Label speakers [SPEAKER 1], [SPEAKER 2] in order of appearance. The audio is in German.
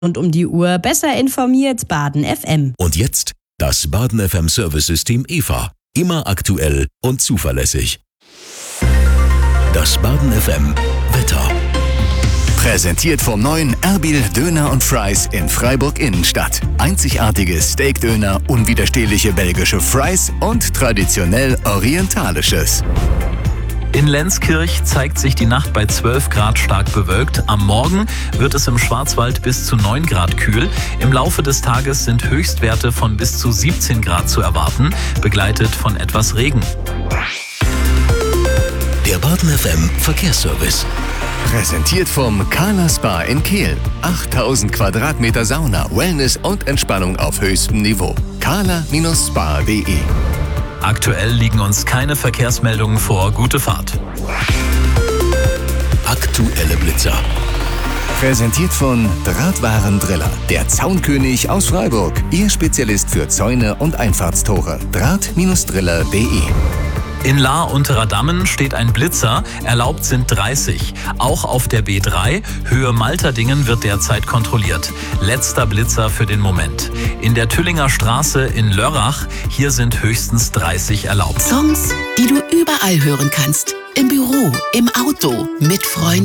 [SPEAKER 1] Rund um die Uhr besser informiert Baden FM.
[SPEAKER 2] Und jetzt das Baden FM Service-System EVA. Immer aktuell und zuverlässig. Das Baden FM Wetter.
[SPEAKER 3] Präsentiert vom neuen Erbil Döner und Fries in Freiburg Innenstadt. Einzigartige Steakdöner, unwiderstehliche belgische Fries und traditionell orientalisches.
[SPEAKER 4] In Lenzkirch zeigt sich die Nacht bei 12 Grad stark bewölkt. Am Morgen wird es im Schwarzwald bis zu 9 Grad kühl. Im Laufe des Tages sind Höchstwerte von bis zu 17 Grad zu erwarten, begleitet von etwas Regen.
[SPEAKER 2] Der Baden FM Verkehrsservice.
[SPEAKER 3] Präsentiert vom Kala Spa in Kehl. 8000 Quadratmeter Sauna, Wellness und Entspannung auf höchstem Niveau. kala-spa.de.
[SPEAKER 4] Aktuell liegen uns keine Verkehrsmeldungen vor. Gute Fahrt.
[SPEAKER 2] Aktuelle Blitzer.
[SPEAKER 3] Präsentiert von Drahtwarendriller, der Zaunkönig aus Freiburg. Ihr Spezialist für Zäune und Einfahrtstore. Draht-driller.de.
[SPEAKER 4] In Lahr Unterer Dammen steht ein Blitzer, erlaubt sind 30. Auch auf der B3, Höhe Malterdingen, wird derzeit kontrolliert. Letzter Blitzer für den Moment. In der Tüllinger Straße in Lörrach, hier sind höchstens 30 erlaubt.
[SPEAKER 5] Songs, die du überall hören kannst. Im Büro, im Auto, mit Freunden.